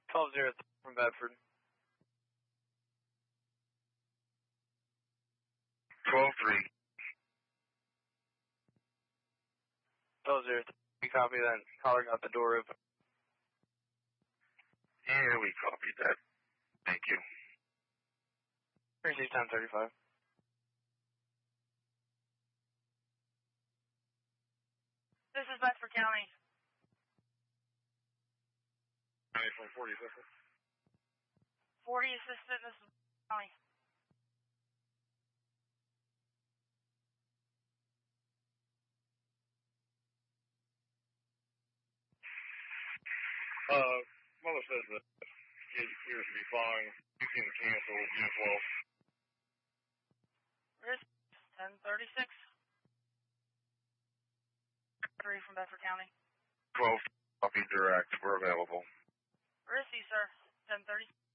12-0 from Bedford. 12-3. 12-0. We copy that. Caller got the door open. Yeah, we copied that. Thank you. Receive 1035. This is Bedford County. 40 assistant. 40 assistant, this is County. Mother says that kid appears to be fine. You can cancel June 12th. Risk 1036. 3 from Bedford County. 12, copy direct. We're available. Risky, sir. 1030.